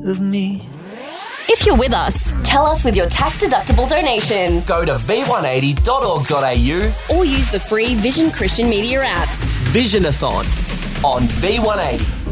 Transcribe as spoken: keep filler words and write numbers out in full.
of me. If you're with us, tell us with your tax-deductible donation. Go to v one eighty dot org dot a u or use the free Vision Christian Media app. Visionathon on V one eighty.